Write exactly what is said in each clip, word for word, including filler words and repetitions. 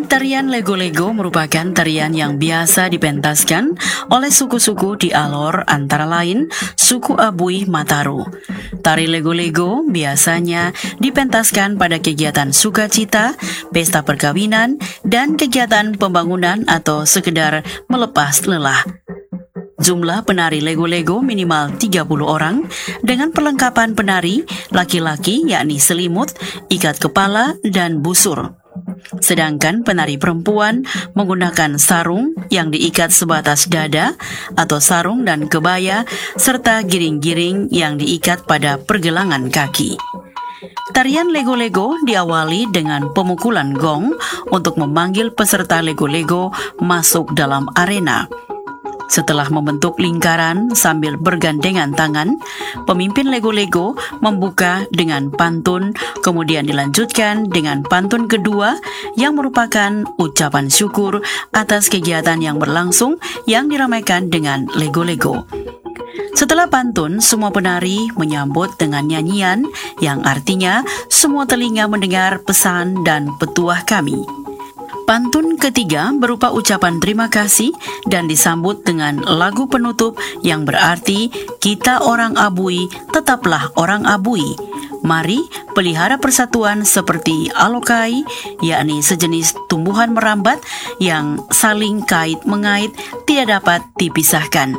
Tarian Lego-Lego merupakan tarian yang biasa dipentaskan oleh suku-suku di Alor, antara lain suku Abui Mataru. Tari Lego-Lego biasanya dipentaskan pada kegiatan sukacita, pesta perkawinan, dan kegiatan pembangunan atau sekedar melepas lelah. Jumlah penari Lego-Lego minimal tiga puluh orang dengan perlengkapan penari laki-laki yakni selimut, ikat kepala, dan busur. Sedangkan penari perempuan menggunakan sarung yang diikat sebatas dada atau sarung dan kebaya serta giring-giring yang diikat pada pergelangan kaki. Tarian Lego-Lego diawali dengan pemukulan gong untuk memanggil peserta Lego-Lego masuk dalam arena. Setelah membentuk lingkaran sambil bergandengan tangan, pemimpin Lego-Lego membuka dengan pantun, kemudian dilanjutkan dengan pantun kedua yang merupakan ucapan syukur atas kegiatan yang berlangsung yang diramaikan dengan Lego-Lego. Setelah pantun, semua penari menyambut dengan nyanyian yang artinya semua telinga mendengar pesan dan petuah kami. Pantun ketiga berupa ucapan terima kasih dan disambut dengan lagu penutup yang berarti kita orang Abui, tetaplah orang Abui. Mari pelihara persatuan seperti alokai, yakni sejenis tumbuhan merambat yang saling kait-mengait tidak dapat dipisahkan.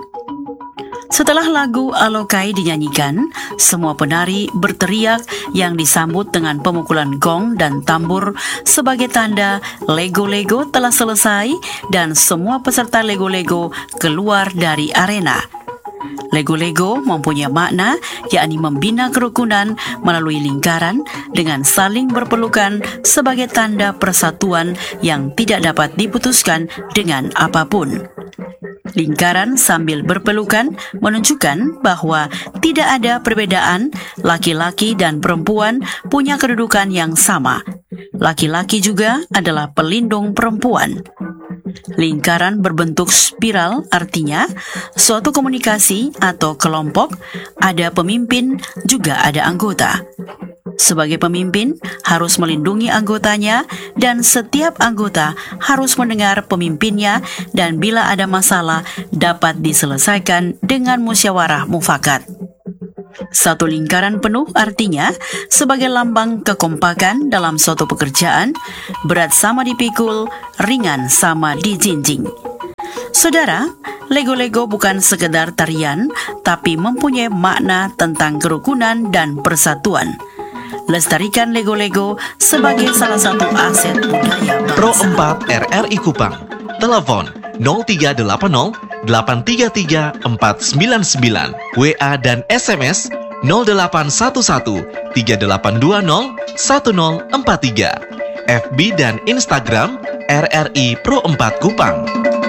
Setelah lagu alokai dinyanyikan, semua penari berteriak yang disambut dengan pemukulan gong dan tambur sebagai tanda Lego-Lego telah selesai dan semua peserta Lego-Lego keluar dari arena. Lego-Lego mempunyai makna yakni membina kerukunan melalui lingkaran dengan saling berpelukan sebagai tanda persatuan yang tidak dapat diputuskan dengan apapun. Lingkaran sambil berpelukan menunjukkan bahwa tidak ada perbedaan, laki-laki dan perempuan punya kedudukan yang sama. Laki-laki juga adalah pelindung perempuan. Lingkaran berbentuk spiral artinya suatu komunikasi atau kelompok, ada pemimpin juga ada anggota. Sebagai pemimpin harus melindungi anggotanya dan setiap anggota harus mendengar pemimpinnya dan bila ada masalah dapat diselesaikan dengan musyawarah mufakat. Satu lingkaran penuh artinya sebagai lambang kekompakan dalam suatu pekerjaan, berat sama dipikul, ringan sama dijinjing. Saudara, Lego-Lego bukan sekedar tarian, tapi mempunyai makna tentang kerukunan dan persatuan. Lestarikan Lego-Lego sebagai salah satu aset budaya bangsa. Pro empat R R I Kupang. Telepon nol tiga delapan nol delapan tiga tiga empat sembilan sembilan. W A dan S M S nol delapan satu satu tiga delapan dua nol satu nol empat tiga. F B dan Instagram R R I Pro empat Kupang.